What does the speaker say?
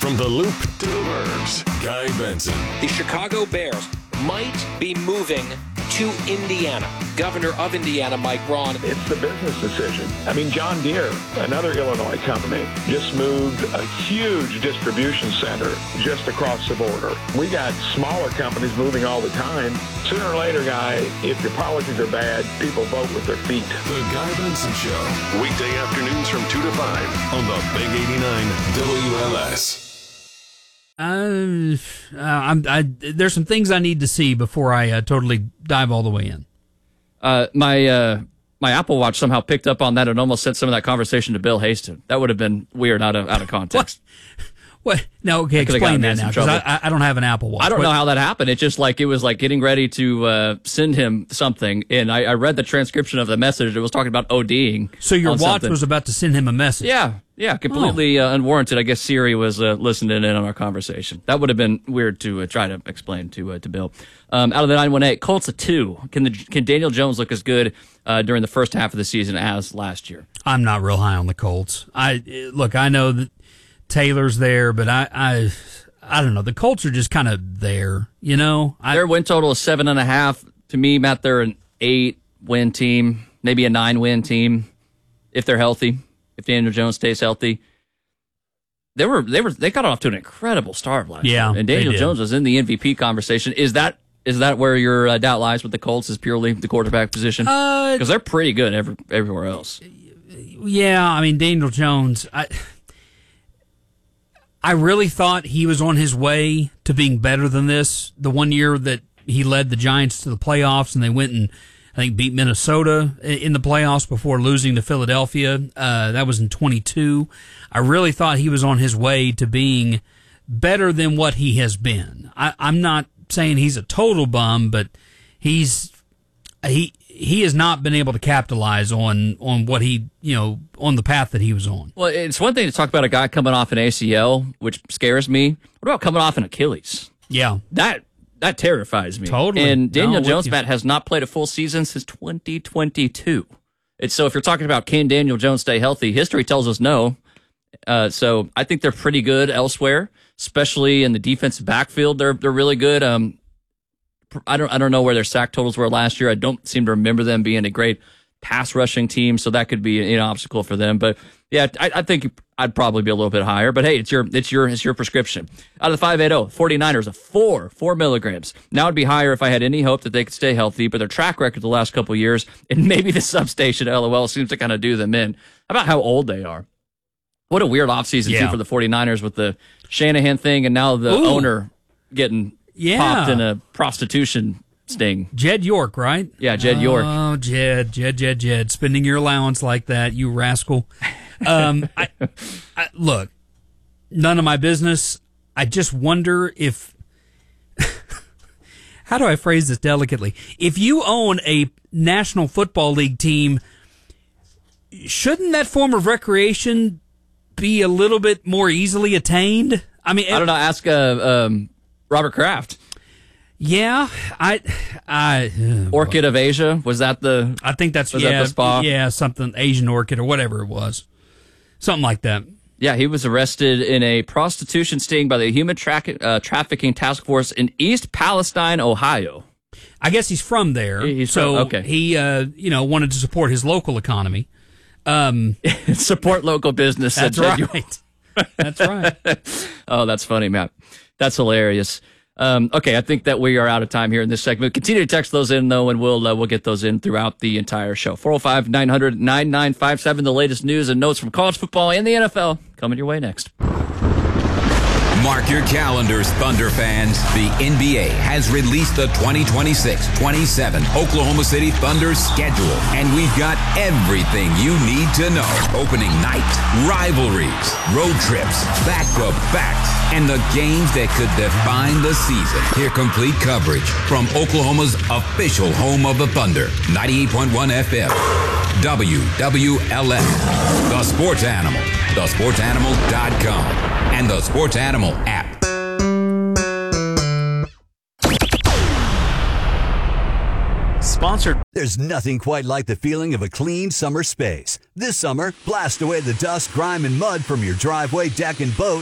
From the Loop to the Burbs, Guy Benson. The Chicago Bears might be moving to Indiana. Governor of Indiana, Mike Braun. It's the business decision. I mean, John Deere, another Illinois company, just moved a huge distribution center just across the border. We got smaller companies moving all the time. Sooner or later, Guy, if your policies are bad, people vote with their feet. The Guy Benson Show. Weekday afternoons from 2 to 5 on the Big 89 WLS. There's some things I need to see before I totally dive all the way in. My Apple Watch somehow picked up on that and almost sent some of that conversation to Bill Haston. That would have been weird out of context. What? No, okay, explain that now, because I don't have an Apple Watch. I don't know how that happened. It was like getting ready to send him something, and I read the transcription of the message. It was talking about ODing. So your watch was about to send him a message? Yeah, completely unwarranted. I guess Siri was listening in on our conversation. That would have been weird to try to explain to Bill. Out of the 918, Colts at 2. Can Daniel Jones look as good during the first half of the season as last year? I'm not real high on the Colts. I know that Taylor's there, but I don't know. The Colts are just kind of there, you know. Their win total is 7.5. To me, Matt, they're an 8-win team, maybe a 9-win team if they're healthy. If Daniel Jones stays healthy, they got off to an incredible start last year, and Daniel Jones was in the MVP conversation. Is that where your doubt lies with the Colts? Is purely the quarterback position? Because they're pretty good everywhere else. Yeah, I mean Daniel Jones. I really thought he was on his way to being better than this. The one year that he led the Giants to the playoffs, and they went and I think beat Minnesota in the playoffs before losing to Philadelphia. That was in 22. I really thought he was on his way to being better than what he has been. I'm not saying he's a total bum, but he has not been able to capitalize on what he, on the path that he was on. Well, it's one thing to talk about a guy coming off an ACL, which scares me. What about coming off an Achilles? Yeah. That terrifies me. Totally. And Daniel Jones, Matt, has not played a full season since 2022. So if you're talking about can Daniel Jones stay healthy, history tells us no. So I think they're pretty good elsewhere, especially in the defensive backfield. They're really good. I don't know where their sack totals were last year. I don't seem to remember them being a great pass rushing team, so that could be an obstacle for them. But yeah, I think I'd probably be a little bit higher. But hey, it's your prescription. Out of the 580, 49ers, 4 milligrams. Now it'd be higher if I had any hope that they could stay healthy, but their track record the last couple of years, and maybe the substation LOL seems to kind of do them in. How about how old they are? What a weird offseason too for the 49ers with the Shanahan thing and now the owner getting popped in a prostitution sting. Jed York, right? Yeah, Jed York. Oh, Jed. Spending your allowance like that, you rascal. Look, none of my business. I just wonder if, how do I phrase this delicately? If you own a National Football League team, shouldn't that form of recreation be a little bit more easily attained? I mean, I don't know. Ask Robert Kraft. Yeah, Orchid of Asia, was that the? I think that's that the spa? Yeah, something Asian Orchid or whatever it was, something like that. Yeah, he was arrested in a prostitution sting by the Human Trafficking Task Force in East Palestine, Ohio. I guess he's from there, He wanted to support his local economy. Support local business. That's right. That's right. Oh, that's funny, Matt. That's hilarious. Okay, I think that we are out of time here in this segment. Continue to text those in, though, and we'll get those in throughout the entire show. 405-900-9957, the latest news and notes from college football and the NFL coming your way next. Mark your calendars, Thunder fans. The NBA has released the 2026-27 Oklahoma City Thunder schedule, and we've got everything you need to know. Opening night, rivalries, road trips, back-to-backs, and the games that could define the season. Hear complete coverage from Oklahoma's official home of the Thunder, 98.1 FM, WWLS, The Sports Animal, thesportsanimal.com. And the Sports Animal app. Sponsored. There's nothing quite like the feeling of a clean summer space. This summer, blast away the dust, grime, and mud from your driveway, deck, and boat